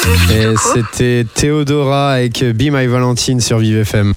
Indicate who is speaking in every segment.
Speaker 1: Et c'était Théodora avec Be My Valentine sur Vive FM.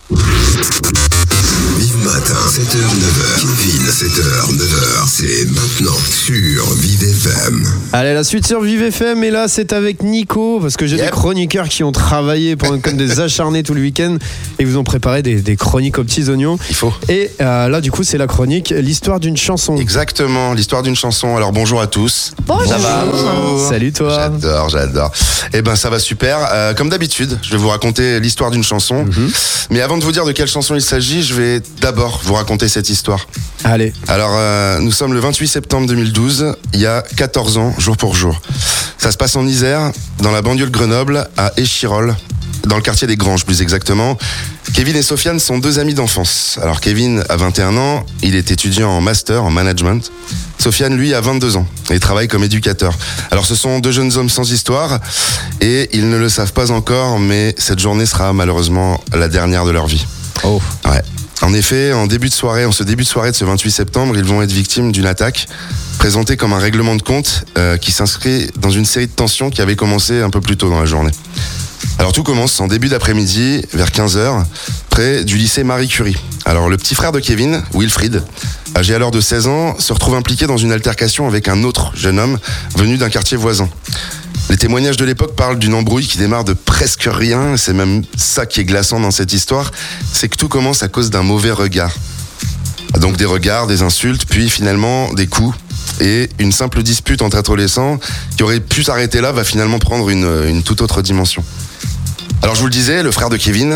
Speaker 2: Vive Matin, 7h, 9h. Kevin, 7h, 9h. C'est maintenant sur Vive FM.
Speaker 1: Allez, la suite sur Vive FM. Et là, c'est avec Nico. Parce que j'ai des chroniqueurs qui ont travaillé pendant comme des acharnés tout le week-end. Et vous ont préparé des chroniques aux petits oignons.
Speaker 3: Il faut.
Speaker 1: Et là, du coup, c'est la chronique l'histoire d'une chanson.
Speaker 3: Exactement, l'histoire d'une chanson. Alors bonjour à tous.
Speaker 4: Bonjour.
Speaker 3: Ça va?
Speaker 1: Salut toi.
Speaker 3: J'adore. Eh ben ça va super. Comme d'habitude, je vais vous raconter l'histoire d'une chanson. Mais avant de vous dire de quelle chanson il s'agit, je vais d'abord vous raconter cette histoire.
Speaker 1: Allez.
Speaker 3: Alors, nous sommes le 28 septembre 2012, il y a 14 ans, jour pour jour. Ça se passe en Isère, dans la banlieue de Grenoble, à Échirolles, dans le quartier des Granges plus exactement. Kevin et Sofiane sont deux amis d'enfance. Alors Kevin a 21 ans, il est étudiant en master en management. Sofiane, lui, a 22 ans et travaille comme éducateur. Alors ce sont deux jeunes hommes sans histoire et ils ne le savent pas encore, mais cette journée sera malheureusement la dernière de leur vie.
Speaker 1: Oh.
Speaker 3: Ouais. En effet, en ce début de soirée de ce 28 septembre, ils vont être victimes d'une attaque présentée comme un règlement de compte qui s'inscrit dans une série de tensions qui avait commencé un peu plus tôt dans la journée. Alors tout commence en début d'après-midi, vers 15h, près du lycée Marie Curie. Alors le petit frère de Kevin, Wilfried, âgé alors de 16 ans, se retrouve impliqué dans une altercation avec un autre jeune homme venu d'un quartier voisin. Les témoignages de l'époque parlent d'une embrouille qui démarre de presque rien. C'est même ça qui est glaçant dans cette histoire, c'est que tout commence à cause d'un mauvais regard. Donc des regards, des insultes, puis finalement des coups. Et une simple dispute entre adolescents qui aurait pu s'arrêter là va finalement prendre une toute autre dimension. Alors je vous le disais, le frère de Kevin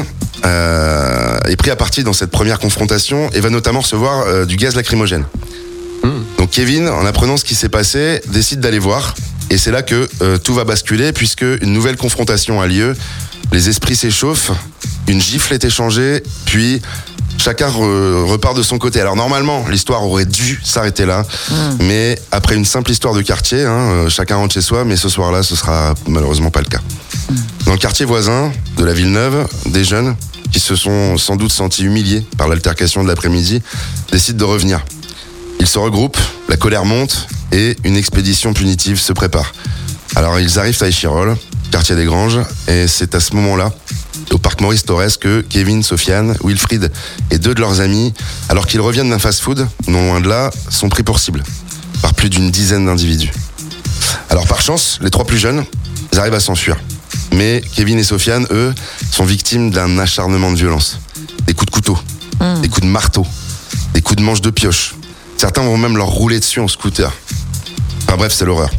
Speaker 3: est pris à partie dans cette première confrontation et va notamment recevoir du gaz lacrymogène. Donc Kevin, en apprenant ce qui s'est passé, décide d'aller voir. Et c'est là que tout va basculer puisque une nouvelle confrontation a lieu. Les esprits s'échauffent, une gifle est échangée, puis chacun repart de son côté. Alors normalement, l'histoire aurait dû s'arrêter là, mais après une simple histoire de quartier, chacun rentre chez soi, mais ce soir-là, ce sera malheureusement pas le cas. Dans le quartier voisin de la Villeneuve, des jeunes qui se sont sans doute sentis humiliés par l'altercation de l'après-midi décident de revenir. Ils se regroupent, la colère monte et une expédition punitive se prépare. Alors ils arrivent à Échirolles, quartier des Granges, et c'est à ce moment-là, au parc Maurice Thorez, que Kevin, Sofiane, Wilfried et deux de leurs amis, alors qu'ils reviennent d'un fast-food, non loin de là, sont pris pour cible par plus d'une dizaine d'individus. Alors par chance, les trois plus jeunes, ils arrivent à s'enfuir. Mais Kevin et Sofiane, eux, sont victimes d'un acharnement de violence. Des coups de couteau, des coups de marteau, des coups de manche de pioche. Certains vont même leur rouler dessus en scooter. Enfin bref, c'est l'horreur.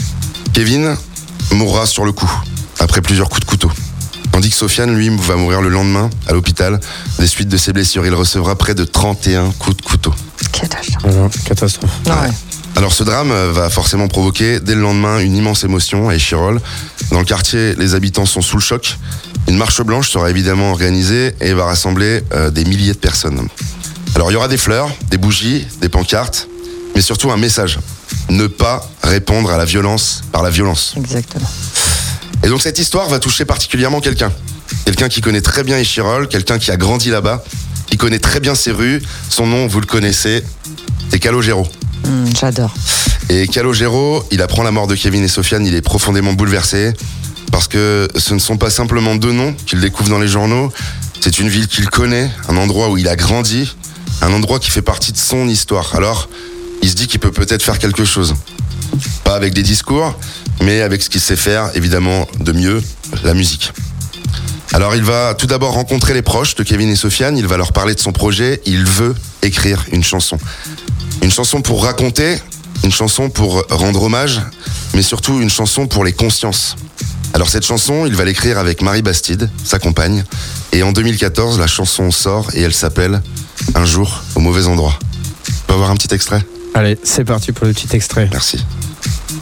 Speaker 3: Kevin mourra sur le coup, après plusieurs coups de couteau. Tandis que Sofiane, lui, va mourir le lendemain, à l'hôpital, des suites de ses blessures. Il recevra près de 31 coups de couteau.
Speaker 1: Catastrophe.
Speaker 3: Ouais. Alors ce drame va forcément provoquer, dès le lendemain, une immense émotion à Échirolles. Dans le quartier, les habitants sont sous le choc. Une marche blanche sera évidemment organisée et va rassembler des milliers de personnes. Alors il y aura des fleurs, des bougies, des pancartes, mais surtout un message. Ne pas répondre à la violence par la violence.
Speaker 4: Exactement.
Speaker 3: Et donc cette histoire va toucher particulièrement quelqu'un. Quelqu'un qui connaît très bien Échirolles, quelqu'un qui a grandi là-bas, qui connaît très bien ses rues. Son nom, vous le connaissez, c'est Calogero.
Speaker 4: J'adore.
Speaker 3: Et Calogero, il apprend la mort de Kevin et Sofiane, il est profondément bouleversé, parce que ce ne sont pas simplement deux noms qu'il découvre dans les journaux, c'est une ville qu'il connaît, un endroit où il a grandi, un endroit qui fait partie de son histoire. Alors, il se dit qu'il peut peut-être faire quelque chose. Pas avec des discours, mais avec ce qu'il sait faire, évidemment, de mieux, la musique. Alors, il va tout d'abord rencontrer les proches de Kevin et Sofiane, il va leur parler de son projet, il veut écrire une chanson. Une chanson pour raconter, une chanson pour rendre hommage, mais surtout une chanson pour les consciences. Alors cette chanson, il va l'écrire avec Marie Bastide, sa compagne, et en 2014, la chanson sort et elle s'appelle « Un jour au mauvais endroit ». On peut avoir un petit extrait ?
Speaker 1: Allez, c'est parti pour le petit extrait.
Speaker 3: Merci.